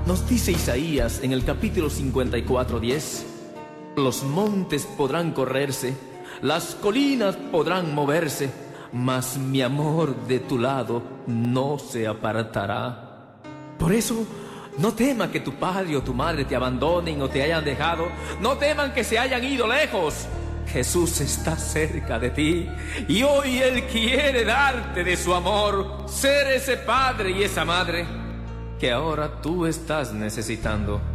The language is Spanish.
Nos dice Isaías en el capítulo 54:10: los montes podrán correrse, las colinas podrán moverse, mas mi amor de tu lado no se apartará. Por eso, no teman que tu padre o tu madre te abandonen o te hayan dejado. No teman que se hayan ido lejos. Jesús está cerca de ti y hoy Él quiere darte de su amor, ser ese padre y esa madre que ahora tú estás necesitando.